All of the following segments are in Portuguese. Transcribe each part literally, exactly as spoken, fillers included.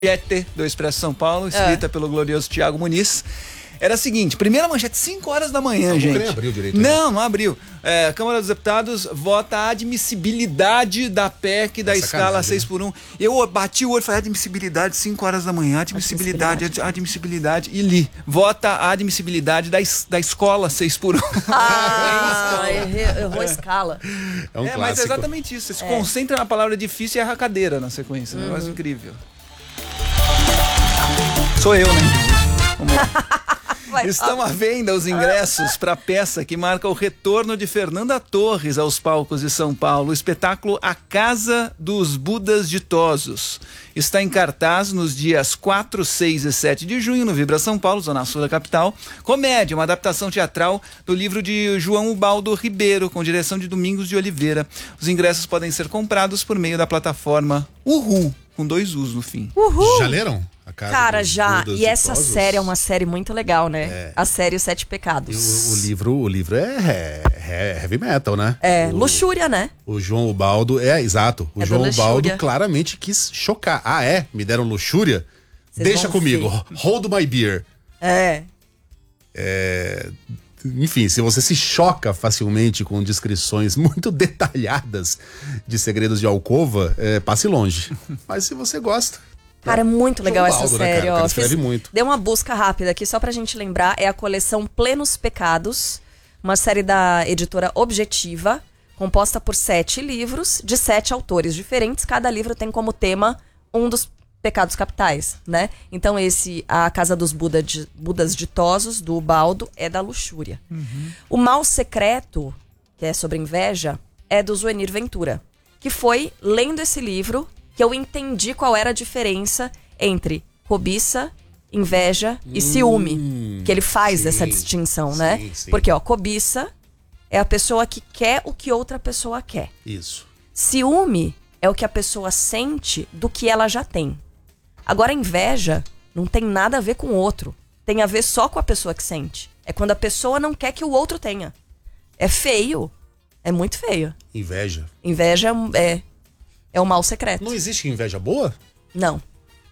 manchete do Expresso São Paulo, escrita é. pelo glorioso Tiago Muniz. Era a seguinte, primeira manchete, cinco horas da manhã, não, gente. Não abriu direito. Não, né? não abriu. É, a Câmara dos Deputados vota a admissibilidade da P E C da é escala seis por um. Eu bati o olho e falei, admissibilidade, cinco horas da manhã, admissibilidade, admissibilidade, admissibilidade, e li. Vota a admissibilidade da, es, da escola seis por um. Ah, errou a escala. É, um é mas é exatamente isso. Você se é. concentra na palavra difícil e erra a cadeira na sequência. Uhum. Um negócio incrível. Sou eu, né? Vamos lá. Vai, Estão à venda os ingressos para a peça que marca o retorno de Fernanda Torres aos palcos de São Paulo, o espetáculo A Casa dos Budas Ditosos. Está em cartaz nos dias quatro, seis e sete de junho no Vibra São Paulo, zona sul da capital. Comédia, uma adaptação teatral do livro de João Ubaldo Ribeiro, com direção de Domingos de Oliveira. Os ingressos podem ser comprados por meio da plataforma Uhul, com dois U's no fim. Uhul! Já leram? Cara, já, e essa série é uma série muito legal, né? É. A série Os Sete Pecados. O, o livro, o livro é, é heavy metal, né? É, o, luxúria, né? O João Ubaldo, é, exato. O é João Ubaldo claramente quis chocar. Ah, é? Me deram luxúria? Vocês Deixa comigo, ver. Hold my beer. É. É... Enfim, se você se choca facilmente com descrições muito detalhadas de segredos de alcova, é, passe longe. Mas se você gosta... Cara, é muito legal essa Baldo, série, né, cara? ó. Cara, escreve muito. Deu uma busca rápida aqui, só pra gente lembrar. É a coleção Plenos Pecados, uma série da editora Objetiva, composta por sete livros, de sete autores diferentes. Cada livro tem como tema um dos pecados capitais, né? Então esse, A Casa dos Buda de, Budas Ditosos, do Ubaldo, é da luxúria. Uhum. O Mal Secreto, que é sobre inveja, é do Zuenir Ventura, que foi, lendo esse livro, que eu entendi qual era a diferença entre cobiça, inveja e hum, ciúme. Que ele faz sim, essa distinção, sim, né? Sim. Porque, ó, cobiça é a pessoa que quer o que outra pessoa quer. Isso. Ciúme é o que a pessoa sente do que ela já tem. Agora, inveja não tem nada a ver com o outro. Tem a ver só com a pessoa que sente. É quando a pessoa não quer que o outro tenha. É feio. É muito feio. Inveja. Inveja é... É o mal secreto. Não existe inveja boa? Não.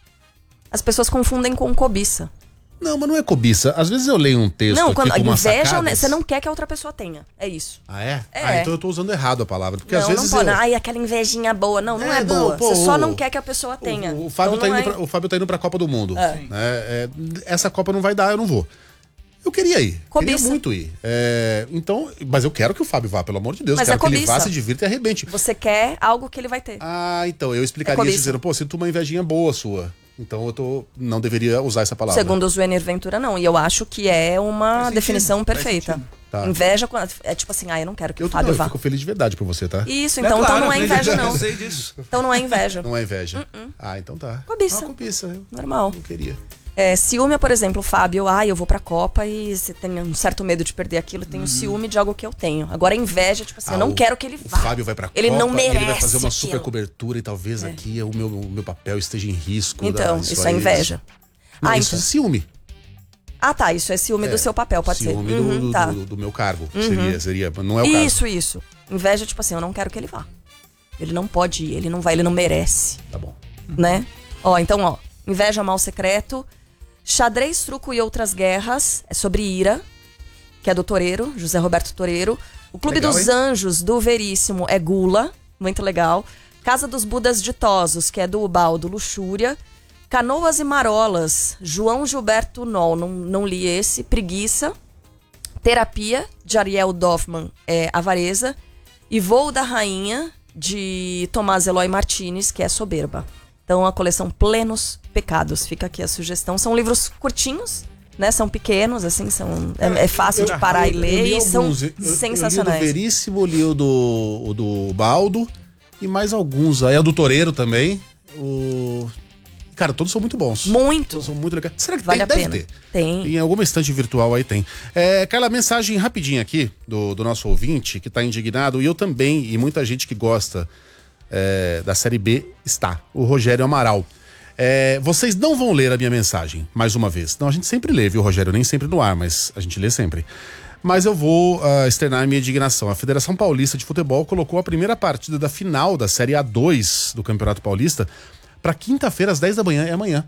As pessoas confundem com cobiça. Não, mas não é cobiça. Às vezes eu leio um texto não, aqui quando, com umas inveja, sacadas... você não quer que a outra pessoa tenha. É isso. Ah, é? é. Ah, então eu tô usando errado a palavra. Porque não, às vezes não pode. eu... Ai, aquela invejinha boa. Não, não é, é boa. Não, pô, você só não quer que a pessoa tenha. O, o, Fábio, então tá é... indo pra, o Fábio tá indo pra Copa do Mundo. É. Né? É, essa Copa não vai dar, eu não vou. Eu queria ir. Cobiça. Queria muito ir. É, então, mas eu quero que o Fábio vá, pelo amor de Deus. Mas quero é que cobiça. ele vá, se divirta e arrebente. Você quer algo que ele vai ter. Ah, então, eu explicaria é dizendo, pô, sinto uma invejinha boa sua. Então eu tô, não deveria usar essa palavra. Segundo o Zuenir Ventura, não. E eu acho que é uma Faz definição sentido. perfeita. Tá. Inveja é tipo assim, ah, eu não quero que eu o Fábio não, vá. Eu fico feliz de verdade por você, tá? Isso, então, é claro, então não é inveja, não. Eu sei disso. Então não é inveja. Não é inveja. Uh -uh. Ah, então tá. Cobiça. Ah, cobiça. Eu Normal. Não queria. É, ciúme, por exemplo, Fábio, ah, eu vou pra Copa e você tem um certo medo de perder aquilo, tem um uhum. ciúme de algo que eu tenho. Agora, inveja, tipo assim, ah, eu não o, quero que ele vá. O Fábio vai pra ele Copa, não merece ele vai fazer uma aquilo. super cobertura e talvez é. aqui o meu, o meu papel esteja em risco. Então, da, isso, isso é inveja. Não, ah, isso então. é ciúme. Ah, tá, isso é ciúme é, do seu papel, pode ciúme ser. Ciúme uhum, do, tá. do, do meu cargo, uhum. seria, seria, não é o caso. Isso, isso. Inveja, tipo assim, eu não quero que ele vá. Ele não pode ir, ele não vai, ele não merece. Tá bom. Né? Ó, então, ó, inveja, mal secreto... Xadrez, Truco e Outras Guerras, é sobre ira, que é do Toreiro, José Roberto Toreiro. O Clube legal, dos hein? Anjos, do Veríssimo, é Gula, muito legal. Casa dos Budas Ditosos, que é do Ubaldo, Luxúria. Canoas e Marolas, João Gilberto Noll, não, não li esse. Preguiça. Terapia, de Ariel Doffman, é Avareza. E Voo da Rainha, de Tomás Eloy Martins, que é Soberba. Então, a coleção Plenos Pecados. Fica aqui a sugestão. São livros curtinhos, né? São pequenos, assim, são, é, é fácil eu, de parar eu, e ler e são alguns, eu, sensacionais. Eu li o do Veríssimo, li o do, o do Baldo e mais alguns. Aí é o do Toreiro também. O... Cara, todos são muito bons. Muito. Todos são muito legais. Será que vale tem? a Deve pena. ter. Tem. Em alguma estante virtual aí tem. É, Carla, mensagem rapidinha aqui do, do nosso ouvinte que tá indignado, e eu também, e muita gente que gosta é, da Série B está. O Rogério Amaral. É, vocês não vão ler a minha mensagem, mais uma vez. Não, a gente sempre lê, viu, Rogério? Nem sempre no ar, mas a gente lê sempre. Mas eu vou uh, externar a minha indignação. A Federação Paulista de Futebol colocou a primeira partida da final da Série A dois do Campeonato Paulista pra quinta-feira, às dez da manhã, é amanhã.